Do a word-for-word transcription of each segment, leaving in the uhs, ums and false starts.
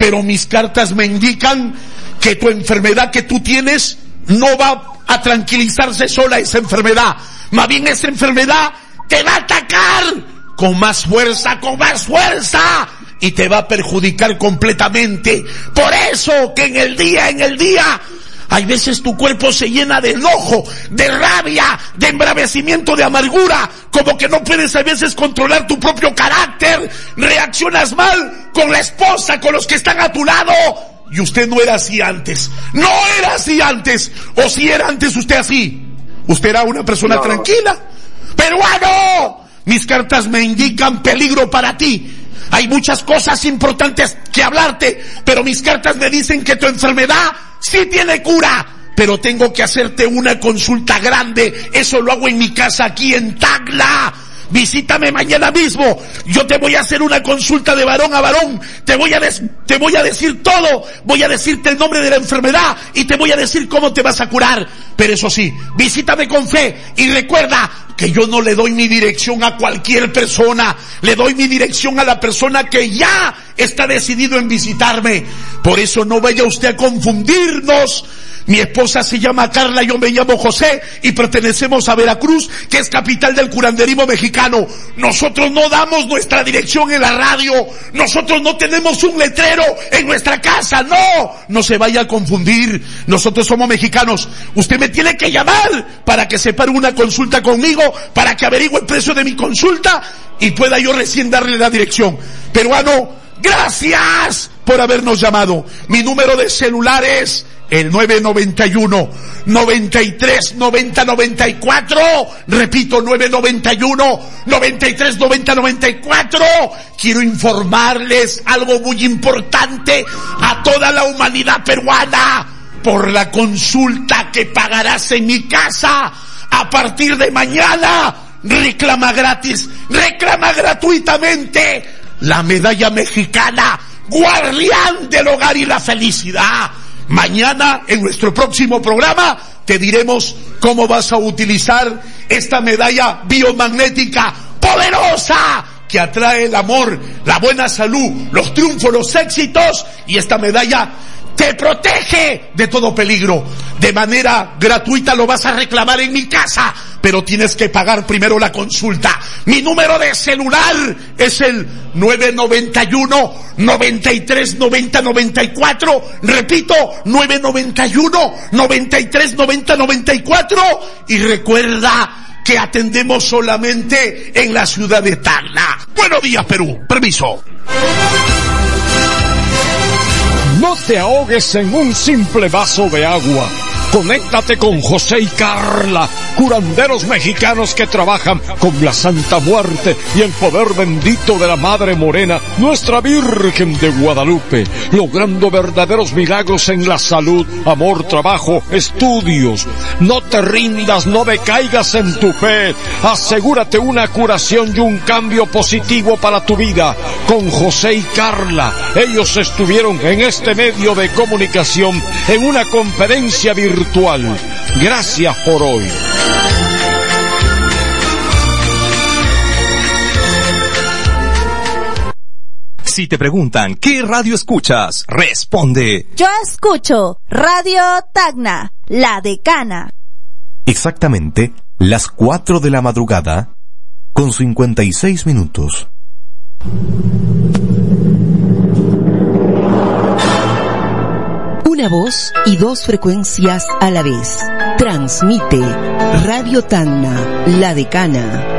pero mis cartas me indican que tu enfermedad que tú tienes no va a tranquilizarse sola, esa enfermedad. Más bien esa enfermedad te va a atacar con más fuerza, con más fuerza, y te va a perjudicar completamente. Por eso que en el día, en el día, hay veces tu cuerpo se llena de enojo, de rabia, de embravecimiento, de amargura, como que no puedes a veces controlar tu propio carácter, reaccionas mal con la esposa, con los que están a tu lado, y usted no era así antes, no era así antes, o si era antes usted así, usted era una persona no. tranquila. Peruano, mis cartas me indican peligro para ti. Hay muchas cosas importantes que hablarte, pero mis cartas me dicen que tu enfermedad sí tiene cura, pero tengo que hacerte una consulta grande. Eso lo hago en mi casa aquí en Tacna. Visítame mañana mismo. Yo te voy a hacer una consulta de varón a varón. Te voy a des- te voy a decir todo. Voy a decirte el nombre de la enfermedad y te voy a decir cómo te vas a curar. Pero eso sí, visítame con fe y recuerda que yo no le doy mi dirección a cualquier persona. Le doy mi dirección a la persona que ya está decidido en visitarme. Por eso no vaya usted a confundirnos. Mi esposa se llama Carla, yo me llamo José y pertenecemos a Veracruz, que es capital del curanderismo mexicano. Nosotros no damos nuestra dirección en la radio. Nosotros no tenemos un letrero en nuestra casa. No, no se vaya a confundir. Nosotros somos mexicanos. Usted me tiene que llamar para que separe una consulta conmigo, para que averigüe el precio de mi consulta y pueda yo recién darle la dirección. Peruano, gracias por habernos llamado. Mi número de celular es el nueve noventa y uno, noventa y tres, noventa, noventa y cuatro. Repito, nueve noventa y uno, noventa y tres, noventa, noventa y cuatro. Quiero informarles algo muy importante a toda la humanidad peruana. Por la consulta que pagarás en mi casa, a partir de mañana, reclama gratis, reclama gratuitamente la medalla mexicana, guardián del hogar y la felicidad. Mañana, en nuestro próximo programa, te diremos cómo vas a utilizar esta medalla biomagnética poderosa que atrae el amor, la buena salud, los triunfos, los éxitos, y esta medalla te protege de todo peligro. De manera gratuita lo vas a reclamar en mi casa, pero tienes que pagar primero la consulta. Mi número de celular es el nueve noventa y uno, noventa y tres, noventa, noventa y cuatro. Repito, nueve noventa y uno, noventa y tres, noventa, noventa y cuatro. Y recuerda que atendemos solamente en la ciudad de Tacna. Buenos días, Perú. Permiso. No te ahogues en un simple vaso de agua. Conéctate con José y Carla, curanderos mexicanos que trabajan con la Santa Muerte y el poder bendito de la Madre Morena, nuestra Virgen de Guadalupe, logrando verdaderos milagros en la salud, amor, trabajo, estudios. No te rindas, no decaigas en tu fe. Asegúrate una curación y un cambio positivo para tu vida con José y Carla. Ellos estuvieron en este medio de comunicación en una conferencia virtual. Gracias por hoy. Si te preguntan ¿qué radio escuchas? Responde: yo escucho Radio Tacna, La Decana. Exactamente las cuatro de la madrugada con cincuenta y seis minutos. Una voz y dos frecuencias a la vez. Transmite Radio Tacna, La Decana.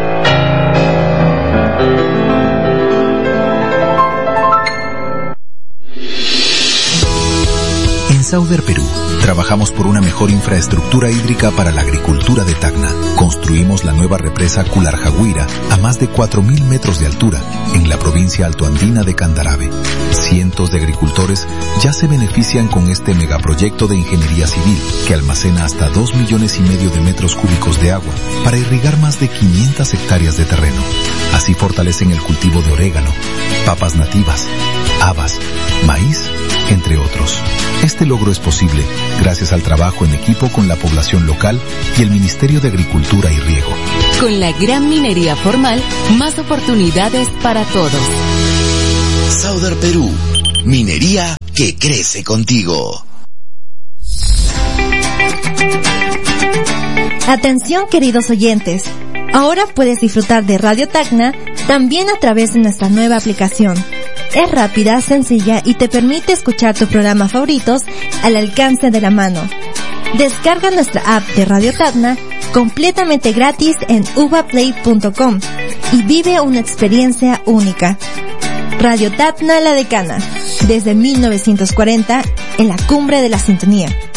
En Sauder Perú, trabajamos por una mejor infraestructura hídrica para la agricultura de Tacna. Construimos la nueva represa Cularjaguira a más de cuatro mil metros de altura en la provincia altoandina de Candarave. Cientos de agricultores ya se benefician con este megaproyecto de ingeniería civil que almacena hasta dos millones y medio de metros cúbicos de agua para irrigar más de quinientas hectáreas de terreno. Así fortalecen el cultivo de orégano, papas nativas, habas, maíz, entre otros. Este logro es posible gracias al trabajo en equipo con la población local y el Ministerio de Agricultura y Riego. Con la gran minería formal, más oportunidades para todos. Sauder Perú, minería que crece contigo. Atención, queridos oyentes. Ahora puedes disfrutar de Radio Tacna también a través de nuestra nueva aplicación. Es rápida, sencilla y te permite escuchar tus programas favoritos al alcance de la mano. Descarga nuestra app de Radio Tacna completamente gratis en uvaplay punto com y vive una experiencia única. Radio Tacna La Decana, desde mil novecientos cuarenta en la cumbre de la sintonía.